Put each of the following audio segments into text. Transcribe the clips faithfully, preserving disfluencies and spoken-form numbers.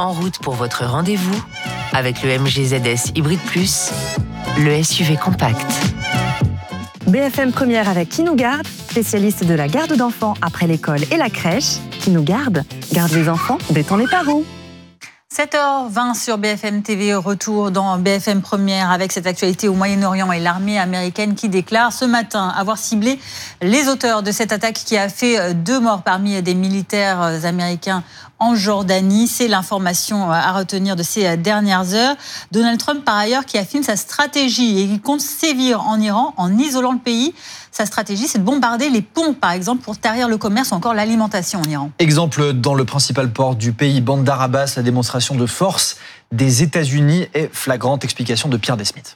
En route pour votre rendez-vous avec le M G Z S Hybrid Plus, le S U V compact. B F M Première avec Qui nous garde, spécialiste de la garde d'enfants après l'école et la crèche. Qui nous garde, garde les enfants, détend les parents. sept heures vingt sur B F M T V, retour dans B F M Première avec cette actualité au Moyen-Orient et l'armée américaine qui déclare ce matin avoir ciblé les auteurs de cette attaque qui a fait deux morts parmi des militaires américains en Jordanie. C'est l'information à retenir de ces dernières heures. Donald Trump, par ailleurs, qui affine sa stratégie et qui compte sévir en Iran en isolant le pays. Sa stratégie, c'est de bombarder les ponts, par exemple, pour tarir le commerce ou encore l'alimentation en Iran. Exemple dans le principal port du pays, Bandar Abbas, la démonstration de force des États-Unis est flagrante. Explication de Pierre Desmith.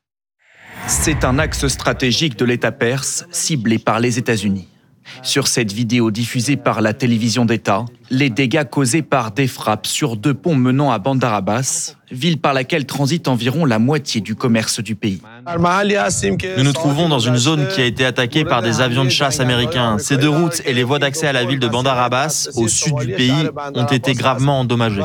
C'est un axe stratégique de l'État perse ciblé par les États-Unis. Sur cette vidéo diffusée par la télévision d'État, les dégâts causés par des frappes sur deux ponts menant à Bandar Abbas, ville par laquelle transite environ la moitié du commerce du pays. Nous nous trouvons dans une zone qui a été attaquée par des avions de chasse américains. Ces deux routes et les voies d'accès à la ville de Bandar Abbas, au sud du pays, ont été gravement endommagées.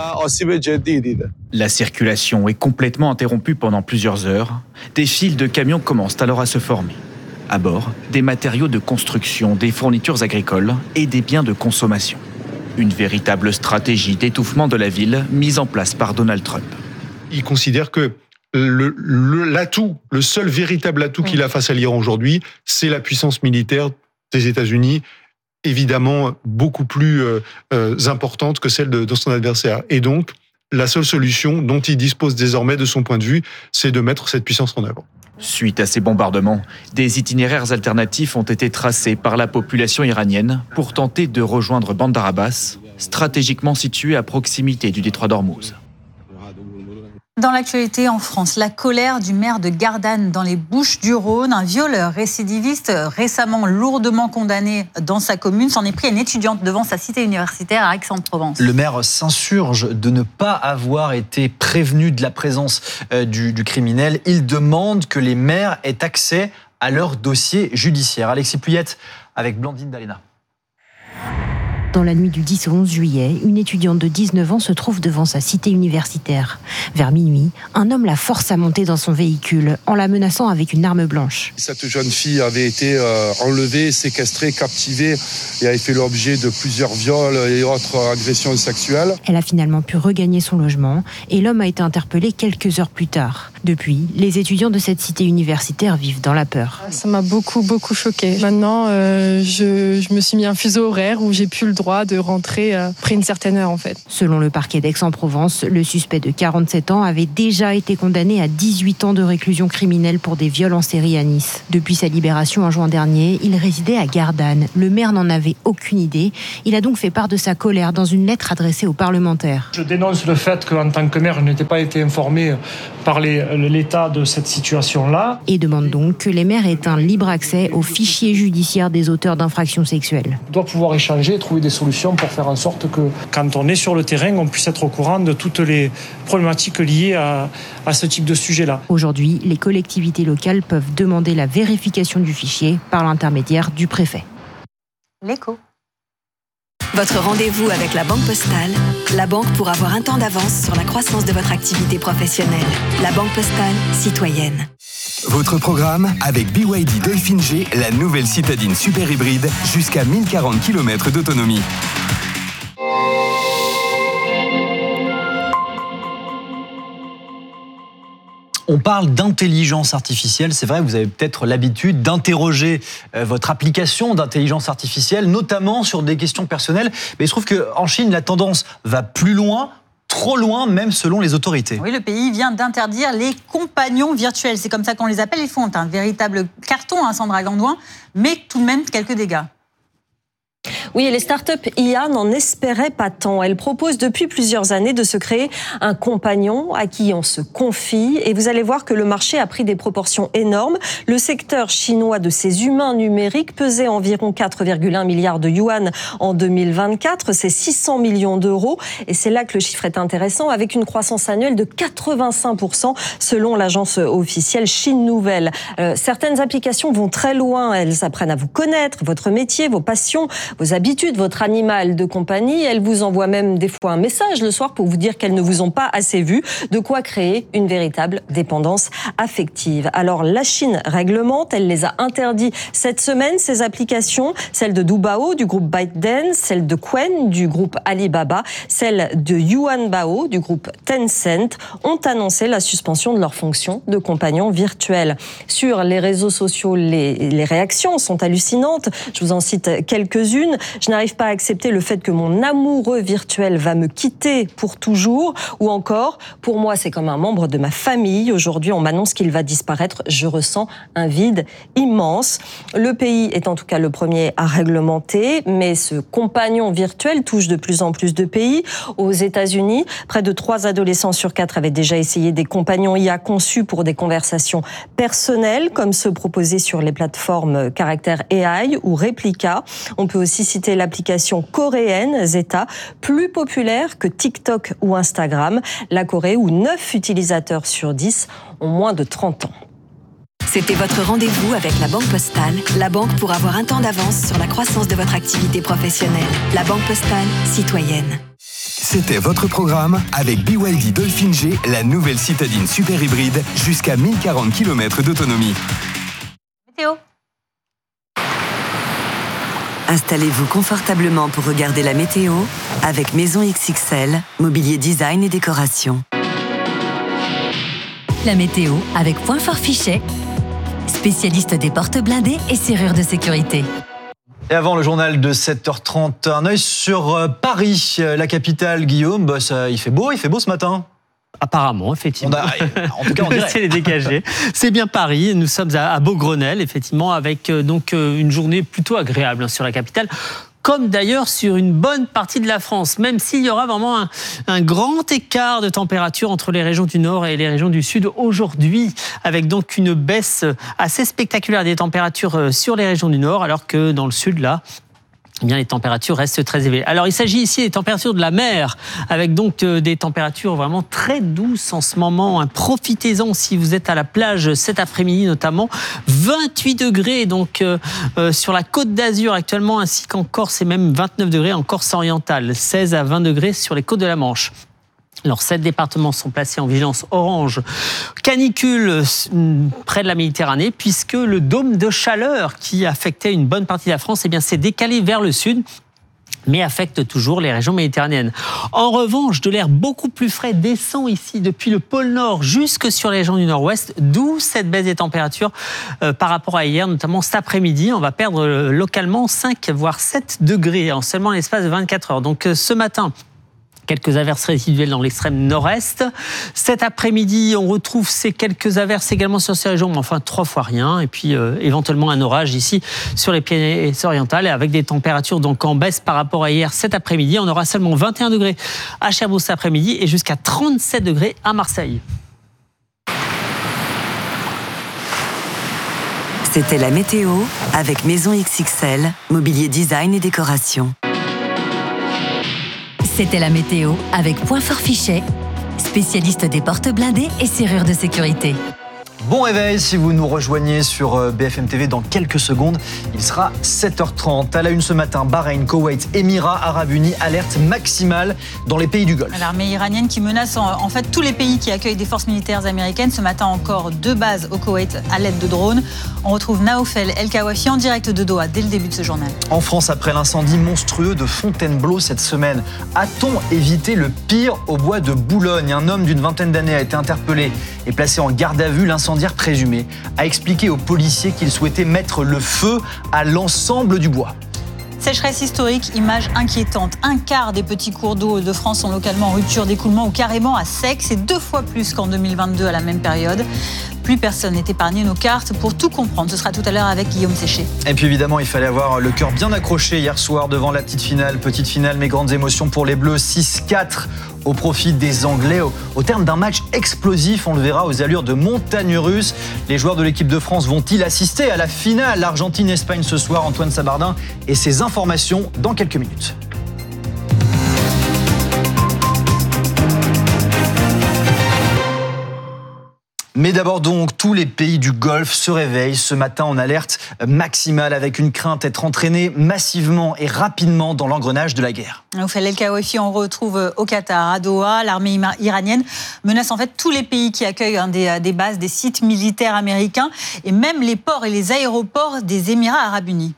La circulation est complètement interrompue pendant plusieurs heures. Des files de camions commencent alors à se former. À bord, des matériaux de construction, des fournitures agricoles et des biens de consommation. Une véritable stratégie d'étouffement de la ville mise en place par Donald Trump. Il considère que le, le, l'atout, le seul véritable atout qu'il a face à l'Iran aujourd'hui, c'est la puissance militaire des États-Unis, évidemment beaucoup plus euh, euh, importante que celle de, de son adversaire. Et donc, la seule solution dont il dispose désormais de son point de vue, c'est de mettre cette puissance en œuvre. Suite à ces bombardements, des itinéraires alternatifs ont été tracés par la population iranienne pour tenter de rejoindre Bandar Abbas, stratégiquement situé à proximité du détroit d'Ormuz. Dans l'actualité en France, la colère du maire de Gardanne dans les Bouches-du-Rhône. Un violeur récidiviste récemment lourdement condamné dans sa commune s'en est pris à une étudiante devant sa cité universitaire à Aix-en-Provence. Le maire s'insurge de ne pas avoir été prévenu de la présence du, du criminel. Il demande que les maires aient accès à leur dossier judiciaire. Alexis Puyette avec Blandine Dalena. Dans la nuit du dix au onze juillet, une étudiante de dix-neuf ans se trouve devant sa cité universitaire. Vers minuit, un homme la force à monter dans son véhicule en la menaçant avec une arme blanche. Cette jeune fille avait été euh, enlevée, séquestrée, captivée et avait fait l'objet de plusieurs viols et autres agressions sexuelles. Elle a finalement pu regagner son logement et l'homme a été interpellé quelques heures plus tard. Depuis, les étudiants de cette cité universitaire vivent dans la peur. Ça m'a beaucoup, beaucoup choquée. Maintenant, euh, je, je me suis mis un fuseau horaire où j'ai plus le droit de rentrer après une certaine heure en fait. Selon le parquet d'Aix-en-Provence, le suspect de quarante-sept ans avait déjà été condamné à dix-huit ans de réclusion criminelle pour des viols en série à Nice. Depuis sa libération en juin dernier, il résidait à Gardanne. Le maire n'en avait aucune idée. Il a donc fait part de sa colère dans une lettre adressée aux parlementaires. Je dénonce le fait qu'en tant que maire, je n'étais pas été informé par les, l'état de cette situation-là. Et demande donc que les maires aient un libre accès au fichier judiciaire des auteurs d'infractions sexuelles. On doit pouvoir échanger et trouver des solutions pour faire en sorte que, quand on est sur le terrain, on puisse être au courant de toutes les problématiques liées à, à ce type de sujet-là. Aujourd'hui, les collectivités locales peuvent demander la vérification du fichier par l'intermédiaire du préfet. L'écho. Votre rendez-vous avec la Banque Postale, la banque pour avoir un temps d'avance sur la croissance de votre activité professionnelle. La Banque Postale, citoyenne. Votre programme avec B Y D Dolphin G, la nouvelle citadine super hybride, jusqu'à mille quarante kilomètres d'autonomie. On parle d'intelligence artificielle, c'est vrai, vous avez peut-être l'habitude d'interroger votre application d'intelligence artificielle, notamment sur des questions personnelles. Mais il se trouve qu'en Chine, la tendance va plus loin, trop loin, même selon les autorités. Oui, le pays vient d'interdire les compagnons virtuels. C'est comme ça qu'on les appelle. Ils font un véritable carton, hein, Sandra Gandouin, mais tout de même quelques dégâts. Oui, et les startups I A n'en espéraient pas tant. Elles proposent depuis plusieurs années de se créer un compagnon à qui on se confie. Et vous allez voir que le marché a pris des proportions énormes. Le secteur chinois de ces humains numériques pesait environ quatre virgule un milliards de yuan en deux mille vingt-quatre. C'est six cents millions d'euros. Et c'est là que le chiffre est intéressant, avec une croissance annuelle de quatre-vingt-cinq pour cent selon l'agence officielle Chine Nouvelle. Euh, certaines applications vont très loin. Elles apprennent à vous connaître, votre métier, vos passions. vos habitudes, votre animal de compagnie. Elles vous envoient même des fois un message le soir pour vous dire qu'elles ne vous ont pas assez vu. De quoi créer une véritable dépendance affective. Alors la Chine réglemente, elle les a interdits cette semaine, ces applications, celle de Doubao du groupe ByteDance, celle de Qwen du groupe Alibaba, celle de Yuanbao du groupe Tencent ont annoncé la suspension de leur fonction de compagnon virtuel. Sur les réseaux sociaux, les, les réactions sont hallucinantes. Je vous en cite quelques-unes. Je n'arrive pas à accepter le fait que mon amoureux virtuel va me quitter pour toujours. Ou encore, pour moi, c'est comme un membre de ma famille. Aujourd'hui, on m'annonce qu'il va disparaître. Je ressens un vide immense. Le pays est en tout cas le premier à réglementer, mais ce compagnon virtuel touche de plus en plus de pays. Aux États-Unis, près de trois adolescents sur quatre avaient déjà essayé des compagnons I A conçus pour des conversations personnelles, comme ceux proposés sur les plateformes Caractère A I ou Replika. On peut aussi citer l'application coréenne Zeta, plus populaire que TikTok ou Instagram. La Corée, où neuf utilisateurs sur dix ont moins de trente ans. C'était votre rendez-vous avec la Banque Postale, la banque pour avoir un temps d'avance sur la croissance de votre activité professionnelle. La Banque Postale, citoyenne. C'était votre programme avec B Y D Dolphin G, la nouvelle citadine super hybride, jusqu'à mille quarante kilomètres d'autonomie. Météo. Installez-vous confortablement pour regarder la météo avec Maison X X L, mobilier design et décoration. La météo avec Point Fort Fichet, spécialiste des portes blindées et serrures de sécurité. Et avant le journal de sept heures trente, un œil sur Paris, la capitale. Guillaume, bah ça, il fait beau, il fait beau ce matin. Apparemment, effectivement. On a, en tout cas, on dirait. Le ciel est dégagé. C'est bien Paris. Nous sommes à Beaugrenelle, effectivement, avec euh, donc euh, une journée plutôt agréable hein, sur la capitale. Comme d'ailleurs sur une bonne partie de la France, même s'il y aura vraiment un, un grand écart de température entre les régions du nord et les régions du sud aujourd'hui, avec donc une baisse assez spectaculaire des températures sur les régions du nord, alors que dans le sud, là, eh bien, les températures restent très élevées. Alors, il s'agit ici des températures de la mer, avec donc euh, des températures vraiment très douces en ce moment. Hein. Profitez-en si vous êtes à la plage cet après-midi notamment. vingt-huit degrés donc euh, euh, sur la Côte d'Azur actuellement, ainsi qu'en Corse, et même vingt-neuf degrés en Corse orientale. seize à vingt degrés sur les côtes de la Manche. Alors, sept départements sont placés en vigilance orange canicule près de la Méditerranée, puisque le dôme de chaleur qui affectait une bonne partie de la France, eh bien, s'est décalé vers le sud, mais affecte toujours les régions méditerranéennes. En revanche, de l'air beaucoup plus frais descend ici depuis le pôle Nord jusque sur les régions du Nord-Ouest, d'où cette baisse des températures euh, par rapport à hier, notamment cet après-midi. On va perdre euh, localement cinq voire sept degrés en seulement l'espace de vingt-quatre heures. Donc euh, ce matin, quelques averses résiduelles dans l'extrême nord-est. Cet après-midi, on retrouve ces quelques averses également sur ces régions, mais enfin trois fois rien. Et puis euh, éventuellement un orage ici sur les Pyrénées orientales, et avec des températures donc en baisse par rapport à hier cet après-midi. On aura seulement vingt et un degrés à Cherbourg cet après-midi et jusqu'à trente-sept degrés à Marseille. C'était la météo avec Maison X X L, mobilier design et décoration. C'était la météo avec Point Fort Fichet, spécialiste des portes blindées et serrures de sécurité. Bon réveil si vous nous rejoignez sur B F M T V dans quelques secondes. Il sera sept heures trente. À la une ce matin, Bahreïn, Koweït, Émirats Arabes Unis, alerte maximale dans les pays du Golfe. L'armée iranienne qui menace en, en fait tous les pays qui accueillent des forces militaires américaines. Ce matin encore, deux bases au Koweït à l'aide de drones. On retrouve Naoufel El Kawafi en direct de Doha dès le début de ce journal. En France, après l'incendie monstrueux de Fontainebleau cette semaine, a-t-on évité le pire au bois de Boulogne? Un homme d'une vingtaine d'années a été interpellé et placé en garde à vue. L'incendiaire présumé a expliqué aux policiers qu'il souhaitait mettre le feu à l'ensemble du bois. Sécheresse historique, image inquiétante. Un quart des petits cours d'eau de France sont localement en rupture d'écoulement ou carrément à sec. C'est deux fois plus qu'en deux mille vingt-deux à la même période. Plus personne n'est épargné. Nos cartes pour tout comprendre. Ce sera tout à l'heure avec Guillaume Séché. Et puis évidemment, il fallait avoir le cœur bien accroché hier soir devant la petite finale. Petite finale, mais grandes émotions pour les Bleus. six quatre au profit des Anglais. Au, au terme d'un match explosif, on le verra aux allures de montagne russe. Les joueurs de l'équipe de France vont-ils assister à la finale Argentine-Espagne ce soir? Antoine Sabardin et ses informations dans quelques minutes. Mais d'abord donc, tous les pays du Golfe se réveillent ce matin en alerte maximale avec une crainte d'être entraînés massivement et rapidement dans l'engrenage de la guerre. Oufel El Kawafi, on retrouve au Qatar, à Doha. L'armée iranienne menace en fait tous les pays qui accueillent hein, des, des bases, des sites militaires américains et même les ports et les aéroports des Émirats Arabes Unis.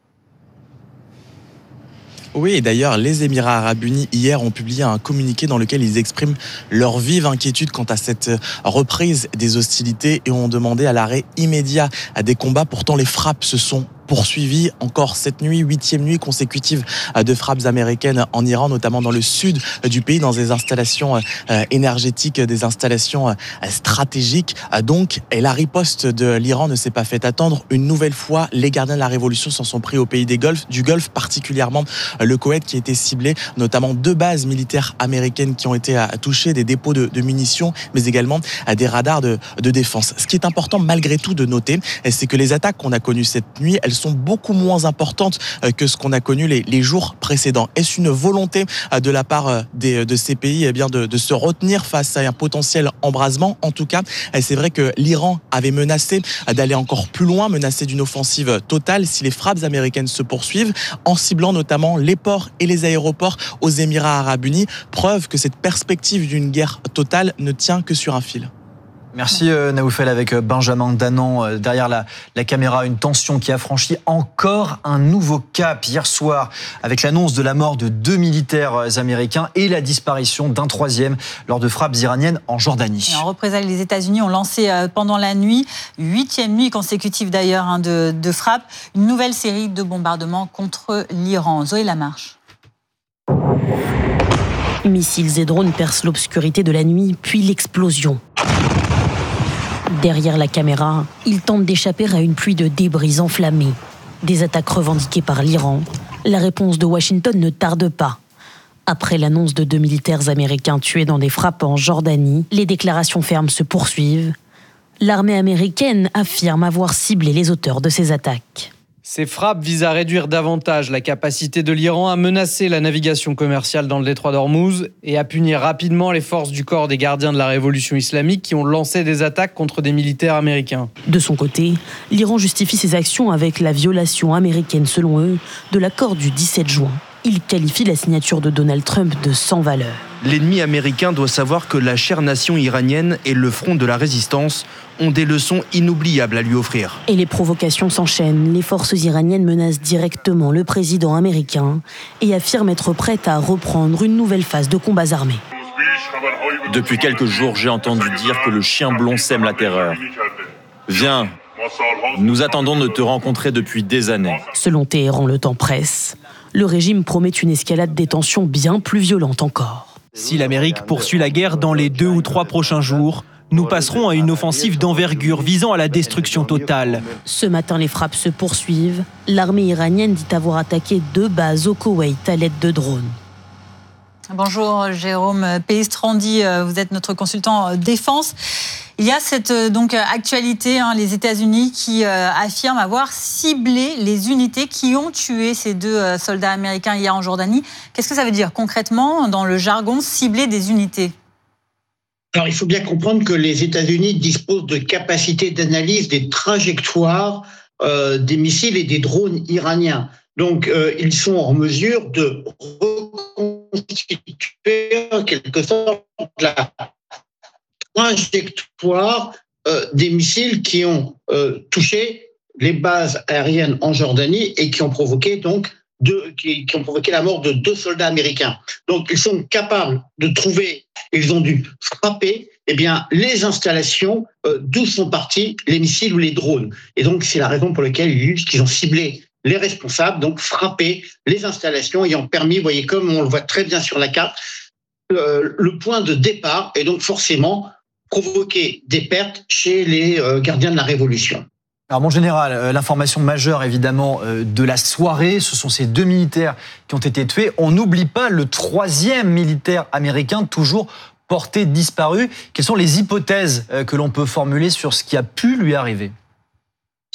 Oui, et d'ailleurs, les Émirats Arabes Unis, hier, ont publié un communiqué dans lequel ils expriment leur vive inquiétude quant à cette reprise des hostilités et ont demandé à l'arrêt immédiat des combats. Pourtant, les frappes se sont poursuivi encore cette nuit, huitième nuit consécutive de frappes américaines en Iran, notamment dans le sud du pays, dans des installations énergétiques, des installations stratégiques. Donc, et la riposte de l'Iran ne s'est pas fait attendre. Une nouvelle fois, les gardiens de la révolution s'en sont pris au pays des Golfe, du Golfe, particulièrement le Koweït qui a été ciblé, notamment deux bases militaires américaines qui ont été touchées, des dépôts de, de munitions, mais également des radars de, de défense. Ce qui est important malgré tout de noter, c'est que les attaques qu'on a connues cette nuit, elles sont beaucoup moins importantes que ce qu'on a connu les, les jours précédents. Est-ce une volonté de la part des, de ces pays eh bien de, de se retenir face à un potentiel embrasement? En tout cas, c'est vrai que l'Iran avait menacé d'aller encore plus loin, menacé d'une offensive totale si les frappes américaines se poursuivent, en ciblant notamment les ports et les aéroports aux Émirats Arabes Unis. Preuve que cette perspective d'une guerre totale ne tient que sur un fil. Merci Naoufel avec Benjamin Danan derrière la, la caméra. Une tension qui a franchi encore un nouveau cap hier soir avec l'annonce de la mort de deux militaires américains et la disparition d'un troisième lors de frappes iraniennes en Jordanie. En représailles, les États-Unis ont lancé pendant la nuit, huitième nuit consécutive d'ailleurs hein, de, de frappes, une nouvelle série de bombardements contre l'Iran. Zoé Lamarche. Missiles et drones percent l'obscurité de la nuit, puis l'explosion. Derrière la caméra, ils tentent d'échapper à une pluie de débris enflammés. Des attaques revendiquées par l'Iran. La réponse de Washington ne tarde pas. Après l'annonce de deux militaires américains tués dans des frappes en Jordanie, les déclarations fermes se poursuivent. L'armée américaine affirme avoir ciblé les auteurs de ces attaques. Ces frappes visent à réduire davantage la capacité de l'Iran à menacer la navigation commerciale dans le détroit d'Ormuz et à punir rapidement les forces du corps des gardiens de la révolution islamique qui ont lancé des attaques contre des militaires américains. De son côté, l'Iran justifie ses actions avec la violation américaine, selon eux, de l'accord du dix-sept juin. Il qualifie la signature de Donald Trump de sans valeur. L'ennemi américain doit savoir que la chère nation iranienne et le front de la résistance ont des leçons inoubliables à lui offrir. Et les provocations s'enchaînent. Les forces iraniennes menacent directement le président américain et affirment être prêtes à reprendre une nouvelle phase de combats armés. Depuis quelques jours, j'ai entendu dire que le chien blond sème la terreur. Viens, nous attendons de te rencontrer depuis des années. Selon Téhéran, le temps presse. Le régime promet une escalade des tensions bien plus violente encore. Si l'Amérique poursuit la guerre dans les deux ou trois prochains jours, nous passerons à une offensive d'envergure visant à la destruction totale. Ce matin, les frappes se poursuivent. L'armée iranienne dit avoir attaqué deux bases au Koweït à l'aide de drones. Bonjour Jérôme Péistrandi, vous êtes notre consultant défense. Il y a cette donc actualité, hein, les États-Unis qui euh, affirment avoir ciblé les unités qui ont tué ces deux euh, soldats américains hier en Jordanie. Qu'est-ce que ça veut dire concrètement dans le jargon, cibler des unités ? Alors, il faut bien comprendre que les États-Unis disposent de capacités d'analyse des trajectoires euh, des missiles et des drones iraniens. Donc, euh, ils sont en mesure de reconstituer en quelque sorte la trajectoire euh, des missiles qui ont euh, touché les bases aériennes en Jordanie et qui ont provoqué donc deux, qui, qui ont provoqué la mort de deux soldats américains. Donc, ils sont capables de trouver, ils ont dû frapper, eh bien, les installations euh, d'où sont partis les missiles ou les drones. Et donc, c'est la raison pour laquelle ils ont ciblé les responsables, donc frapper les installations ayant permis, vous voyez, comme on le voit très bien sur la carte, euh, le point de départ et donc forcément provoquer des pertes chez les euh, gardiens de la Révolution. Alors mon général, euh, l'information majeure évidemment euh, de la soirée, ce sont ces deux militaires qui ont été tués. On n'oublie pas le troisième militaire américain toujours porté disparu. Quelles sont les hypothèses euh, que l'on peut formuler sur ce qui a pu lui arriver ?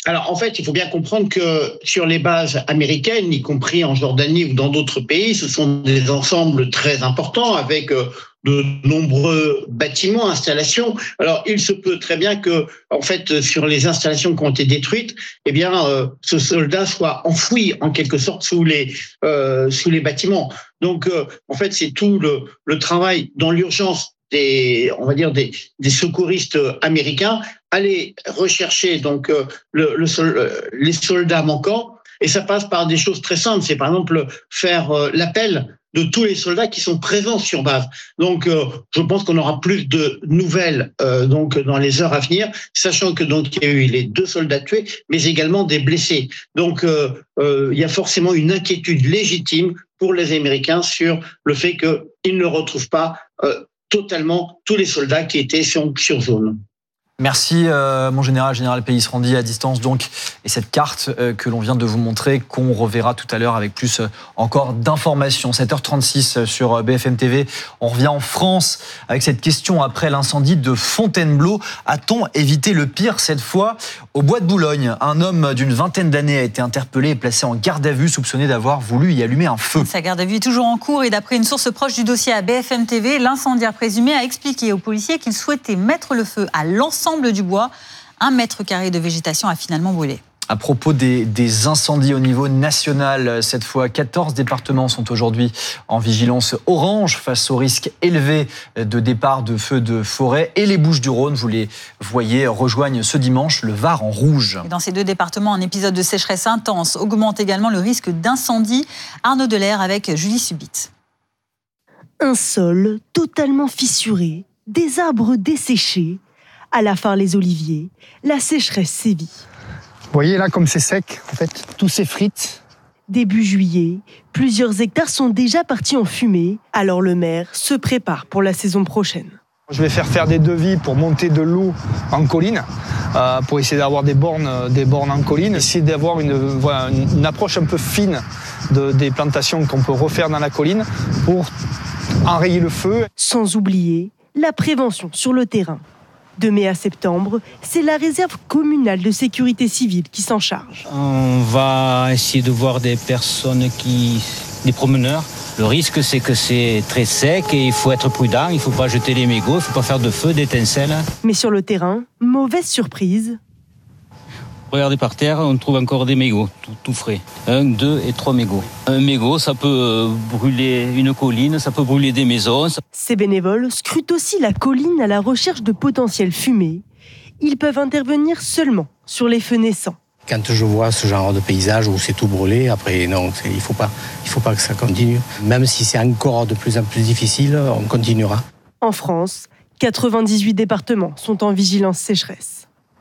Alors, en fait, il faut bien comprendre que sur les bases américaines, y compris en Jordanie ou dans d'autres pays, ce sont des ensembles très importants avec de nombreux bâtiments, installations. Alors, il se peut très bien que, en fait, sur les installations qui ont été détruites, eh bien, euh, ce soldat soit enfoui en quelque sorte sous les euh, sous les bâtiments. Donc, euh, en fait, c'est tout le, le travail dans l'urgence des, on va dire des, des secouristes américains, aller rechercher donc euh, le, le sol, euh, les soldats manquants. Et ça passe par des choses très simples. C'est par exemple faire euh, l'appel de tous les soldats qui sont présents sur base. Donc, euh, je pense qu'on aura plus de nouvelles euh, donc dans les heures à venir, sachant que donc il y a eu les deux soldats tués, mais également des blessés. Donc, euh, euh, il y a forcément une inquiétude légitime pour les Américains sur le fait qu'ils ne retrouvent pas euh, totalement tous les soldats qui étaient sur, sur zone. Merci euh, mon général, général Pellistrandi à distance donc, et cette carte euh, que l'on vient de vous montrer, qu'on reverra tout à l'heure avec plus euh, encore d'informations. sept heures trente-six sur B F M T V. On revient en France avec cette question après l'incendie de Fontainebleau. A-t-on évité le pire cette fois au bois de Boulogne? Un homme d'une vingtaine d'années a été interpellé et placé en garde à vue, soupçonné d'avoir voulu y allumer un feu. Sa garde à vue est toujours en cours et d'après une source proche du dossier à B F M T V, l'incendiaire présumé a expliqué aux policiers qu'il souhaitait mettre le feu à l'ensemble du bois. Un mètre carré de végétation a finalement brûlé. À propos des, des incendies au niveau national, cette fois, quatorze départements sont aujourd'hui en vigilance orange face au risque élevé de départ de feux de forêt. Et les Bouches-du-Rhône, vous les voyez, rejoignent ce dimanche le Var en rouge. Et dans ces deux départements, un épisode de sécheresse intense augmente également le risque d'incendie. Arnaud Delair avec Julie Subit. Un sol totalement fissuré, des arbres desséchés. À la fin, les oliviers, la sécheresse sévit. Vous voyez là comme c'est sec, en fait, tout s'effrite. Début juillet, plusieurs hectares sont déjà partis en fumée, alors le maire se prépare pour la saison prochaine. Je vais faire faire des devis pour monter de l'eau en colline, euh, pour essayer d'avoir des bornes, des bornes en colline, essayer d'avoir une, voilà, une, une approche un peu fine de, des plantations qu'on peut refaire dans la colline pour enrayer le feu. Sans oublier la prévention sur le terrain. De mai à septembre, c'est la réserve communale de sécurité civile qui s'en charge. On va essayer de voir des personnes qui, des promeneurs. Le risque, c'est que c'est très sec et il faut être prudent. Il ne faut pas jeter les mégots, il ne faut pas faire de feu, d'étincelles. Mais sur le terrain, mauvaise surprise. Regardez par terre, on trouve encore des mégots, tout, tout frais. Un, deux et trois mégots. Un mégot, ça peut brûler une colline, ça peut brûler des maisons. Ces bénévoles scrutent aussi la colline à la recherche de potentielles fumées. Ils peuvent intervenir seulement sur les feux naissants. Quand je vois ce genre de paysage où c'est tout brûlé, après non, il ne faut pas, il faut pas que ça continue. Même si c'est encore de plus en plus difficile, on continuera. En France, quatre-vingt-dix-huit départements sont en vigilance sécheresse.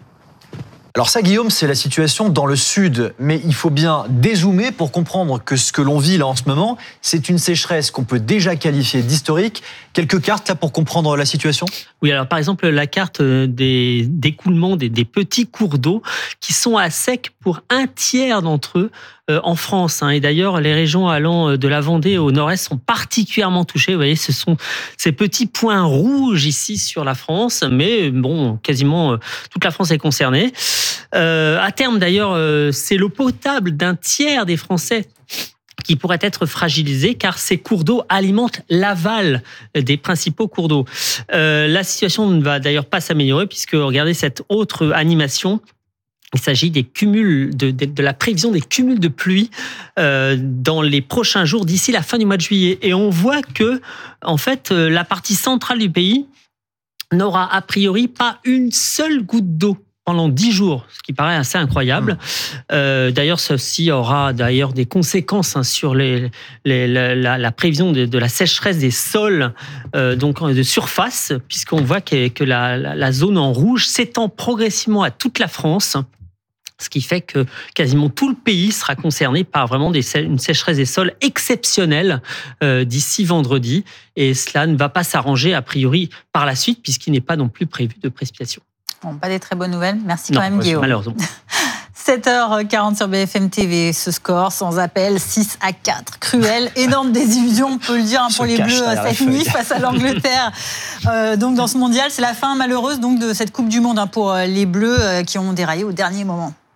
Alors ça, Guillaume, c'est la situation dans le sud, mais il faut bien dézoomer pour comprendre que ce que l'on vit là en ce moment, c'est une sécheresse qu'on peut déjà qualifier d'historique. Quelques cartes là pour comprendre la situation ? Oui, alors par exemple la carte des d'écoulement des, des petits cours d'eau qui sont à sec pour un tiers d'entre eux euh, en France. Hein. Et d'ailleurs, les régions allant de la Vendée au nord-est sont particulièrement touchées. Vous voyez, ce sont ces petits points rouges ici sur la France, mais bon, quasiment euh, toute la France est concernée. Euh, à terme, d'ailleurs, euh, c'est l'eau potable d'un tiers des Français qui pourrait être fragilisé car ces cours d'eau alimentent l'aval des principaux cours d'eau. Euh, la situation ne va d'ailleurs pas s'améliorer puisque, regardez cette autre animation, il s'agit des cumuls de, de, de la prévision des cumuls de pluie euh, dans les prochains jours d'ici la fin du mois de juillet. Et on voit que, en fait, la partie centrale du pays n'aura a priori pas une seule goutte d'eau pendant dix jours, ce qui paraît assez incroyable. Mmh. Euh, d'ailleurs, ceci aura d'ailleurs des conséquences hein, sur les, les, la, la, la prévision de, de la sécheresse des sols, euh, donc de surface, puisqu'on voit que, que la, la, la zone en rouge s'étend progressivement à toute la France, ce qui fait que quasiment tout le pays sera concerné par vraiment des, une sécheresse des sols exceptionnelle euh, d'ici vendredi. Et cela ne va pas s'arranger a priori par la suite, puisqu'il n'est pas non plus prévu de précipitations. Bon, pas des très bonnes nouvelles. Merci non, quand même, Guillaume. Malheureusement. sept heures quarante sur B F M T V. Ce score sans appel, six à quatre. Cruel, énorme désillusion, on peut le dire, pour les Bleus cette nuit face à l'Angleterre. Euh, donc dans ce mondial, c'est la fin malheureuse donc, de cette Coupe du Monde hein, pour les Bleus euh, qui ont déraillé au dernier moment.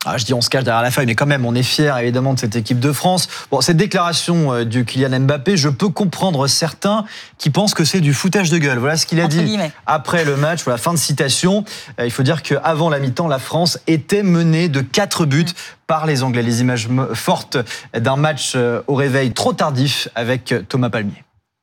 Ah, je dis on se cache derrière la feuille, mais quand même, on est fiers évidemment de cette équipe de France. Bon, cette déclaration euh, du Kylian Mbappé, je peux comprendre certains qui pensent que c'est du foutage de gueule. Voilà ce qu'il a Entre dit guillemets. après le match. Voilà, fin de citation. Euh, il faut dire qu'avant la mi-temps, la France était menée de quatre buts par les Anglais. Les images fortes d'un match euh, au réveil trop tardif avec Thomas Palmier.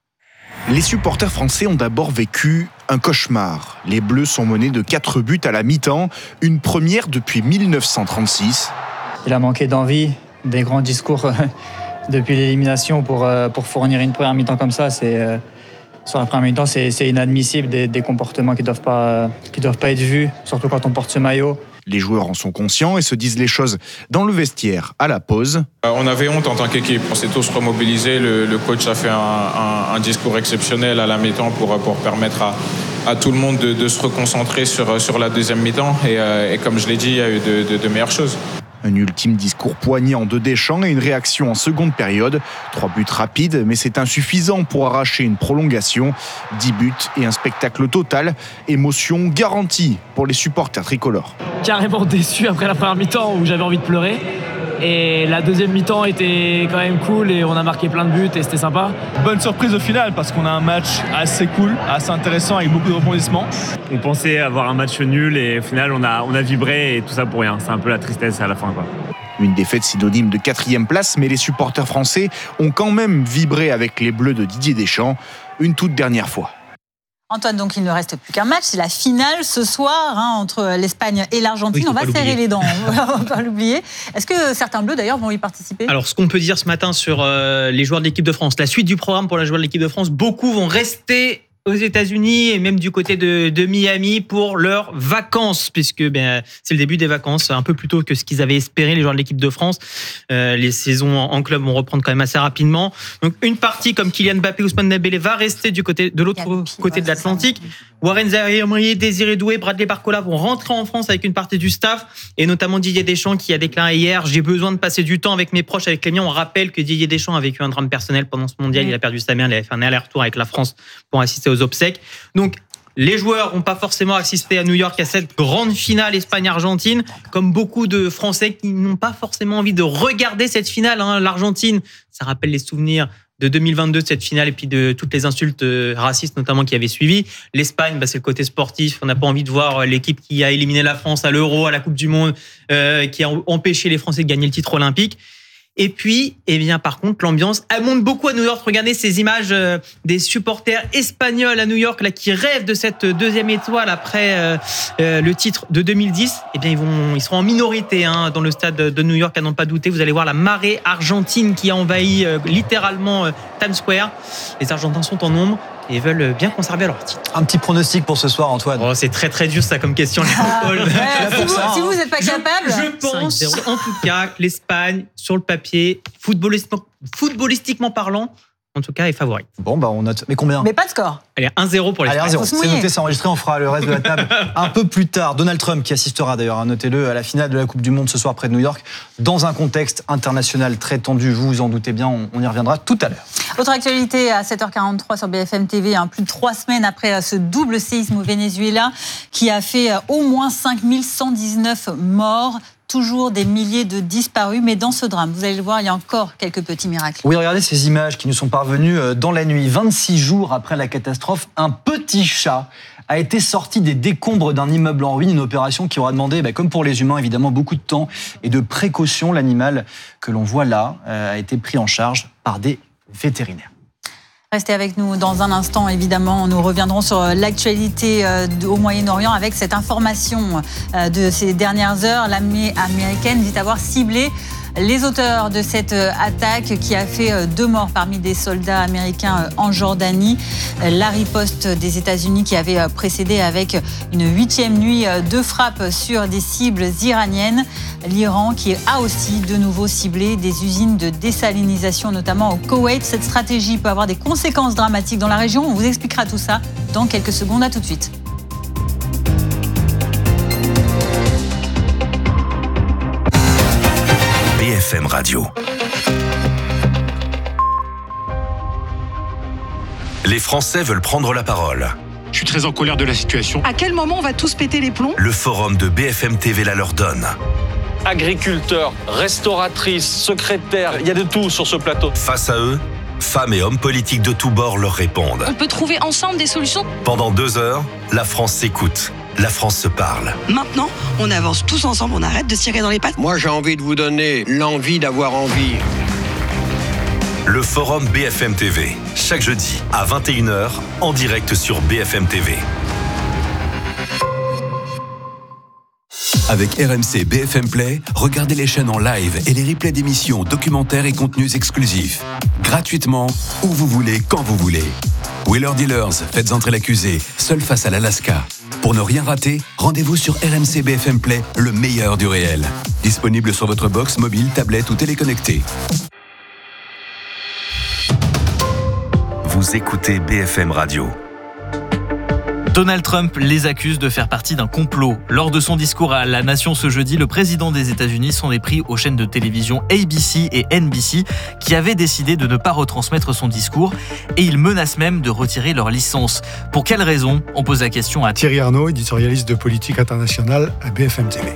Les supporters français ont d'abord vécu un cauchemar. Les Bleus sont menés de quatre buts à la mi-temps, une première depuis mille neuf cent trente-six. Il a manqué d'envie, des grands discours depuis l'élimination pour, pour fournir une première mi-temps comme ça. C'est, euh, sur la première mi-temps, c'est, c'est inadmissible, des, des comportements qui ne doivent pas, qui doivent pas être vus, surtout quand on porte ce maillot. Les joueurs en sont conscients et se disent les choses dans le vestiaire à la pause. On avait honte en tant qu'équipe. On s'est tous remobilisés. Le, le coach a fait un, un, un discours exceptionnel à la mi-temps pour, pour permettre à, à tout le monde de, de se reconcentrer sur, sur la deuxième mi-temps. Et, et comme je l'ai dit, il y a eu de, de, de meilleures choses. Un ultime discours poignant de Deschamps et une réaction en seconde période. Trois buts rapides, mais c'est insuffisant pour arracher une prolongation. Dix buts et un spectacle total. Émotion garantie pour les supporters tricolores. Carrément déçu après la première mi-temps où j'avais envie de pleurer. Et la deuxième mi-temps était quand même cool et on a marqué plein de buts et c'était sympa. Bonne surprise au final parce qu'on a un match assez cool, assez intéressant avec beaucoup de rebondissements. On pensait avoir un match nul et au final on a, on a vibré et tout ça pour rien. C'est un peu la tristesse à la fin, quoi. Une défaite synonyme de quatrième place, mais les supporters français ont quand même vibré avec les Bleus de Didier Deschamps une toute dernière fois. Antoine, donc il ne reste plus qu'un match, c'est la finale ce soir hein, entre l'Espagne et l'Argentine. Oui, on va serrer l'oublier. les dents, on va pas l'oublier. Est-ce que certains Bleus d'ailleurs vont y participer ? Alors, ce qu'on peut dire ce matin sur euh, les joueurs de l'équipe de France, la suite du programme pour les joueurs de l'équipe de France, beaucoup vont rester aux États-Unis et même du côté de, de Miami pour leurs vacances, puisque ben, c'est le début des vacances, un peu plus tôt que ce qu'ils avaient espéré, les joueurs de l'équipe de France. Euh, les saisons en, en club vont reprendre quand même assez rapidement. Donc une partie comme Kylian Mbappé, Ousmane Dembélé va rester du côté de l'autre côté de l'Atlantique. Warren Zaïre-Emery, Désiré Doué, Bradley Barcola vont rentrer en France avec une partie du staff et notamment Didier Deschamps qui a déclaré hier « J'ai besoin de passer du temps avec mes proches, avec les miens ». On rappelle que Didier Deschamps a vécu un drame personnel pendant ce mondial. Mmh. Il a perdu sa mère, il avait fait un aller-retour avec la France pour assister aux obsèques. Donc, les joueurs n'ont pas forcément assisté à New York à cette grande finale Espagne-Argentine, comme beaucoup de Français qui n'ont pas forcément envie de regarder cette finale. Hein. L'Argentine, ça rappelle les souvenirs de deux mille vingt-deux, de cette finale, et puis de toutes les insultes racistes notamment qui avaient suivi. L'Espagne, bah, c'est le côté sportif. On n'a pas envie de voir l'équipe qui a éliminé la France à l'Euro, à la Coupe du Monde, euh, qui a empêché les Français de gagner le titre olympique. Et puis, eh bien, par contre, l'ambiance, elle monte beaucoup à New York. Regardez ces images euh, des supporters espagnols à New York, là, qui rêvent de cette deuxième étoile après euh, euh, le titre de deux mille dix. Eh bien, ils vont, ils seront en minorité, hein, dans le stade de New York, à n'en pas douter. Vous allez voir la marée argentine qui a envahi euh, littéralement euh, Times Square. Les Argentins sont en nombre et veulent bien conserver leur titre. Un petit pronostic pour ce soir, Antoine. Oh, c'est très très dur ça comme question. Ah, ouais, si, vous, si vous n'êtes pas capable. Je, je pense en tout cas que l'Espagne, sur le papier, footballistiquement, footballistiquement parlant, en tout cas, est favorite. Bon, bah on note. Mais combien ? Mais pas de score. Allez, un zéro pour l'Espagne. Allez, un zéro. C'est noté, c'est enregistré, on fera le reste de la table un peu plus tard. Donald Trump qui assistera d'ailleurs, notez-le, à la finale de la Coupe du Monde ce soir près de New York, dans un contexte international très tendu, vous vous en doutez bien, on, on y reviendra tout à l'heure. Autre actualité à sept heures quarante-trois sur B F M T V, hein, plus de trois semaines après ce double séisme au Venezuela qui a fait au moins cinq mille cent dix-neuf morts. Toujours des milliers de disparus, mais dans ce drame, vous allez le voir, il y a encore quelques petits miracles. Oui, regardez ces images qui nous sont parvenues dans la nuit. vingt-six jours après la catastrophe, un petit chat a été sorti des décombres d'un immeuble en ruine, une opération qui aura demandé, bah, comme pour les humains, évidemment, beaucoup de temps et de précautions. L'animal que l'on voit là euh, a été pris en charge par des vétérinaires. Restez avec nous dans un instant, évidemment. Nous reviendrons sur l'actualité au Moyen-Orient avec cette information de ces dernières heures. L'armée américaine dit avoir ciblé les auteurs de cette attaque qui a fait deux morts parmi des soldats américains en Jordanie. La riposte des États-Unis qui avait précédé avec une huitième nuit de frappe sur des cibles iraniennes. L'Iran qui a aussi de nouveau ciblé des usines de désalinisation, notamment au Koweït. Cette stratégie peut avoir des conséquences dramatiques dans la région. On vous expliquera tout ça dans quelques secondes. À tout de suite. B F M Radio. Les Français veulent prendre la parole. Je suis très en colère de la situation. À quel moment on va tous péter les plombs ? Le forum de B F M T V la leur donne. agriculteurs, restauratrices, secrétaires, il y a de tout sur ce plateau. Face à eux, femmes et hommes politiques de tous bords leur répondent. On peut trouver ensemble des solutions. Pendant deux heures, la France s'écoute. La France se parle. Maintenant, on avance tous ensemble, on arrête de se tirer dans les pattes. Moi, j'ai envie de vous donner l'envie d'avoir envie. Le Forum B F M T V, chaque jeudi à vingt et une heures, en direct sur B F M T V. Avec R M C B F M Play, regardez les chaînes en live et les replays d'émissions, documentaires et contenus exclusifs. Gratuitement, où vous voulez, quand vous voulez. Wheeler Dealers, faites entrer l'accusé, seul face à l'Alaska. Pour ne rien rater, rendez-vous sur R M C B F M Play, le meilleur du réel. Disponible sur votre box, mobile, tablette ou téléconnecté. Vous écoutez B F M Radio. Donald Trump les accuse de faire partie d'un complot. Lors de son discours à la nation ce jeudi, le président des États-Unis s'en est pris aux chaînes de télévision A B C et N B C qui avaient décidé de ne pas retransmettre son discours et il menace même de retirer leur licence. Pour quelles raisons ? On pose la question à Thierry Arnaud, éditorialiste de politique internationale à B F M T V.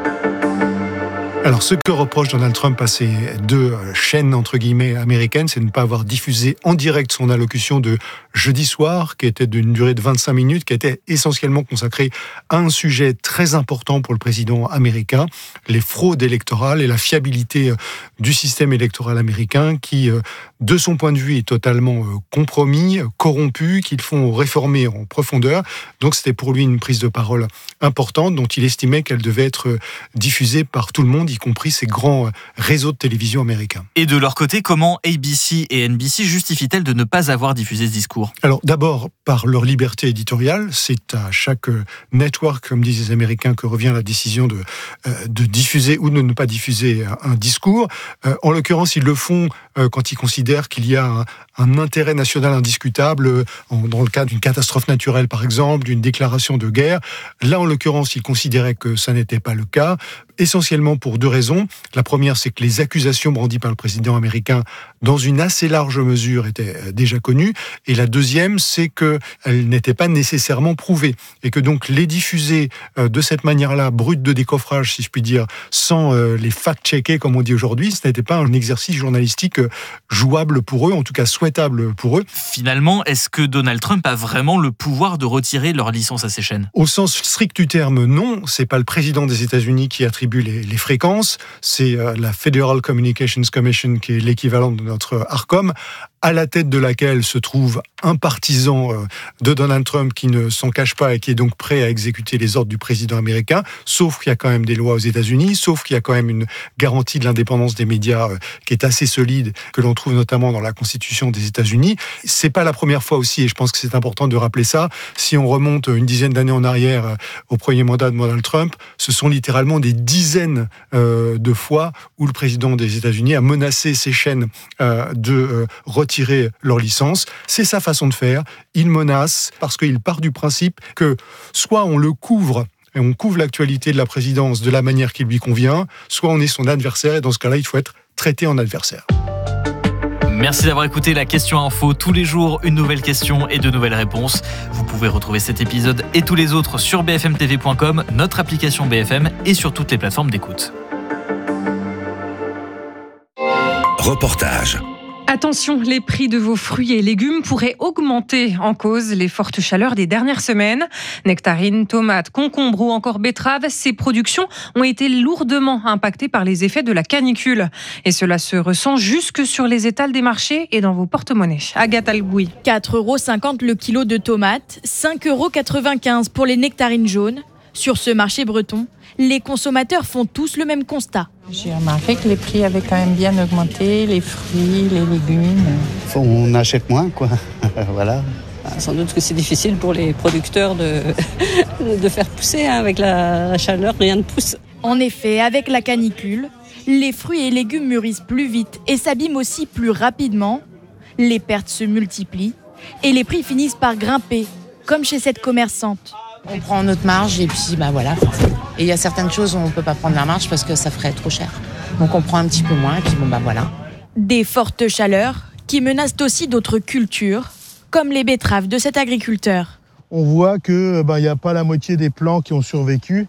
Alors, ce que reproche Donald Trump à ces deux chaînes, entre guillemets, américaines, c'est de ne pas avoir diffusé en direct son allocution de jeudi soir, qui était d'une durée de vingt-cinq minutes, qui était essentiellement consacrée à un sujet très important pour le président américain, les fraudes électorales et la fiabilité du système électoral américain, qui, de son point de vue, est totalement compromis, corrompu, qu'il faut réformer en profondeur. Donc, c'était pour lui une prise de parole importante, dont il estimait qu'elle devait être diffusée par tout le monde, y compris ces grands réseaux de télévision américains. Et de leur côté, comment A B C et N B C justifient-elles de ne pas avoir diffusé ce discours ? Alors d'abord, par leur liberté éditoriale, c'est à chaque network, comme disent les Américains, que revient la décision de, euh, de diffuser ou de ne pas diffuser un, un discours. Euh, en l'occurrence, ils le font euh, quand ils considèrent qu'il y a un, un intérêt national indiscutable, euh, en, dans le cas d'une catastrophe naturelle par exemple, d'une déclaration de guerre. Là, en l'occurrence, ils considéraient que ça n'était pas le cas, essentiellement pour deux raisons. La première, c'est que les accusations brandies par le président américain, dans une assez large mesure, étaient déjà connues. Et la deuxième, c'est qu'elles n'étaient pas nécessairement prouvées. Et que donc les diffuser de cette manière-là, brute de décoffrage, si je puis dire, sans les fact-checker, comme on dit aujourd'hui, ce n'était pas un exercice journalistique jouable pour eux, en tout cas souhaitable pour eux. Finalement, est-ce que Donald Trump a vraiment le pouvoir de retirer leur licence à ces chaînes ? Au sens strict du terme, non. C'est pas le président des États-Unis qui attribue les, les fréquences. C'est la Federal Communications Commission qui est l'équivalent de notre ARCOM, à la tête de laquelle se trouve un partisan de Donald Trump qui ne s'en cache pas et qui est donc prêt à exécuter les ordres du président américain, sauf qu'il y a quand même des lois aux États-Unis, sauf qu'il y a quand même une garantie de l'indépendance des médias qui est assez solide, que l'on trouve notamment dans la Constitution des États-Unis. C'est pas la première fois aussi, et je pense que c'est important de rappeler ça. Si on remonte une dizaine d'années en arrière au premier mandat de Donald Trump, ce sont littéralement des dizaines euh, de fois où le président des États-Unis a menacé ces chaînes euh, de euh, retirer leur licence. C'est sa façon de faire. Il menace parce qu'il part du principe que soit on le couvre et on couvre l'actualité de la présidence de la manière qui lui convient, soit on est son adversaire et dans ce cas-là, il faut être traité en adversaire. Merci d'avoir écouté la Question Info. Tous les jours, une nouvelle question et de nouvelles réponses. Vous pouvez retrouver cet épisode et tous les autres sur b f m t v point com, notre application B F M et sur toutes les plateformes d'écoute. Reportage. Attention, les prix de vos fruits et légumes pourraient augmenter en cause les fortes chaleurs des dernières semaines. Nectarines, tomates, concombres ou encore betteraves, ces productions ont été lourdement impactées par les effets de la canicule. Et cela se ressent jusque sur les étals des marchés et dans vos porte-monnaies. Agathe Albouy. quatre euros cinquante le kilo de tomates, cinq euros quatre-vingt-quinze pour les nectarines jaunes. Sur ce marché breton, les consommateurs font tous le même constat. J'ai remarqué que les prix avaient quand même bien augmenté, les fruits, les légumes. On achète moins, quoi. Voilà. Sans doute que c'est difficile pour les producteurs de, de faire pousser. Hein. Avec la chaleur, rien ne pousse. En effet, avec la canicule, les fruits et légumes mûrissent plus vite et s'abîment aussi plus rapidement. Les pertes se multiplient et les prix finissent par grimper, comme chez cette commerçante. On prend notre marge et puis bah voilà. Et il y a certaines choses où on ne peut pas prendre la marge parce que ça ferait trop cher. Donc on prend un petit peu moins et puis bon bah voilà. Des fortes chaleurs qui menacent aussi d'autres cultures, comme les betteraves de cet agriculteur. On voit que bah, y a pas la moitié des plants qui ont survécu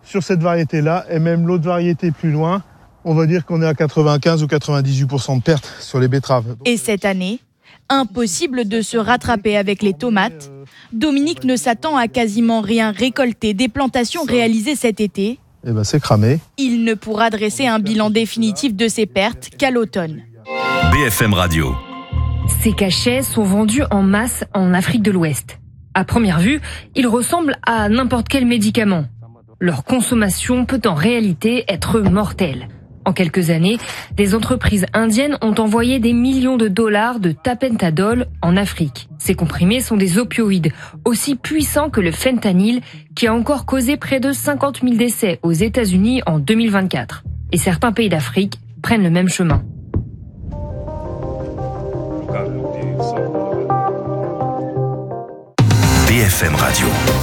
sur cette variété-là, et même l'autre variété plus loin, on va dire qu'on est à quatre-vingt-quinze ou quatre-vingt-dix-huit pour cent de pertes sur les betteraves. Et cette année, impossible de se rattraper avec les tomates. Dominique ne s'attend à quasiment rien récolter des plantations réalisées cet été. Eh ben, c'est cramé. Il ne pourra dresser un bilan définitif de ses pertes qu'à l'automne. B F M Radio. Ces cachets sont vendus en masse en Afrique de l'Ouest. À première vue, ils ressemblent à n'importe quel médicament. Leur consommation peut en réalité être mortelle. En quelques années, des entreprises indiennes ont envoyé des millions de dollars de tapentadol en Afrique. Ces comprimés sont des opioïdes aussi puissants que le fentanyl, qui a encore causé près de cinquante mille décès aux États-Unis en deux mille vingt-quatre. Et certains pays d'Afrique prennent le même chemin. B F M Radio.